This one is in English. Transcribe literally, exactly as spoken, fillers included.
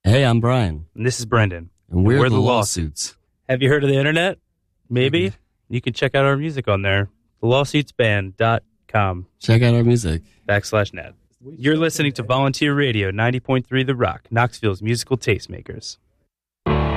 Hey, I'm Brian. And this is Brendan. And we're, and we're the, the Lawsuits. Have you heard of the internet? Maybe. Mm-hmm. You can check out our music on there. the lawsuits band dot com. Check out our music. Backslash net. You're listening to Volunteer Radio, ninety point three The Rock, Knoxville's musical tastemakers.